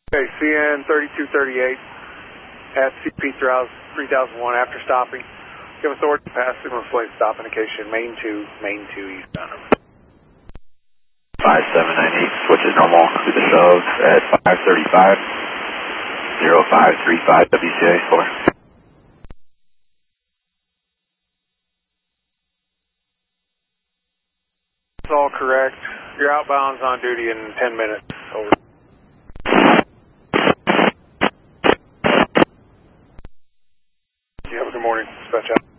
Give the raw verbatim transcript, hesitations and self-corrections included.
Okay, C N thirty-two thirty-eight at C P three thousand one after stopping. You have authority to pass signal display stop indication, main two, main two eastbound. five seven nine eight, switch is normal to the shows at five thirty-five, zero five three five W C A four. That's all correct. Your outbound's on duty in ten minutes. Over. You have a good morning. Dispatch out.